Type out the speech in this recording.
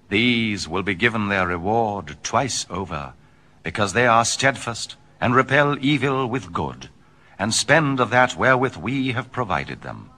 These will be given their reward twice over, because they are steadfast, and repel evil with good, and spend of that wherewith we have provided them.